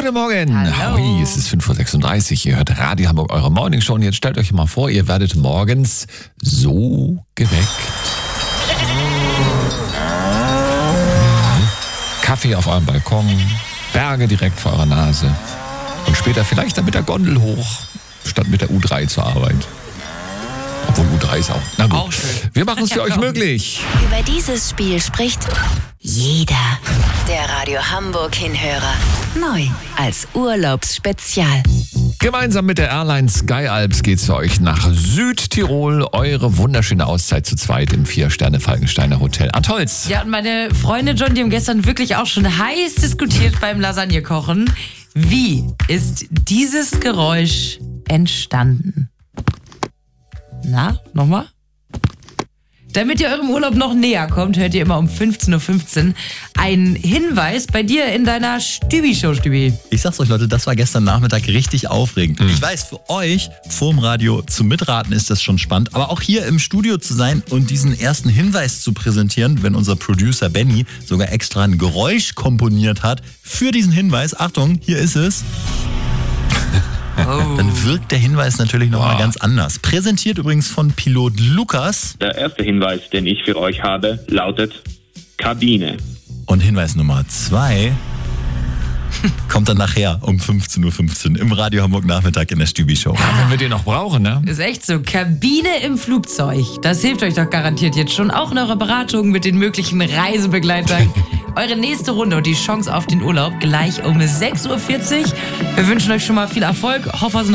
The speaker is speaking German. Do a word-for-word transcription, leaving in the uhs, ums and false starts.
Guten Morgen. Hallo. Hui, es ist fünf Uhr sechsunddreißig. Ihr hört Radio Hamburg, eure Morning Show. Und jetzt stellt euch mal vor, ihr werdet morgens so geweckt. Kaffee auf eurem Balkon, Berge direkt vor eurer Nase. Und später vielleicht dann mit der Gondel hoch, statt mit der U drei zur Arbeit. Obwohl U drei ist auch. Na gut. Auch schön. Wir machen es für euch möglich. Über dieses Spiel spricht jeder. Der Radio Hamburg Hinhörer. Neu als Urlaubsspezial. Gemeinsam mit der Airline Sky Alps geht's für euch nach Südtirol. Eure wunderschöne Auszeit zu zweit im Vier-Sterne-Falkensteiner Hotel Atolls. Ja, und meine Freunde John, die haben gestern wirklich auch schon heiß diskutiert beim Lasagnekochen. Wie ist dieses Geräusch entstanden? Na, nochmal? Damit ihr eurem Urlaub noch näher kommt, hört ihr immer um fünfzehn Uhr fünfzehn einen Hinweis bei dir in deiner Stübi-Show, Stübi. Ich sag's euch, Leute, das war gestern Nachmittag richtig aufregend. Ich weiß, für euch vorm Radio zum Mitraten ist das schon spannend, aber auch hier im Studio zu sein und diesen ersten Hinweis zu präsentieren, wenn unser Producer Benny sogar extra ein Geräusch komponiert hat für diesen Hinweis. Achtung, hier ist es. Oh. Dann wirkt der Hinweis natürlich nochmal Wow. ganz anders. Präsentiert übrigens von Pilot Lukas. Der erste Hinweis, den ich für euch habe, lautet Kabine. Und Hinweis Nummer zwei kommt dann nachher um fünfzehn Uhr fünfzehn im Radio Hamburg Nachmittag in der Stübi-Show. Ja, wenn wir den noch brauchen, ne? Ist echt so. Kabine im Flugzeug. Das hilft euch doch garantiert jetzt schon. Auch in eurer Beratung mit den möglichen Reisebegleitern. Eure nächste Runde und die Chance auf den Urlaub gleich um sechs Uhr vierzig. Wir wünschen euch schon mal viel Erfolg. Hoffe,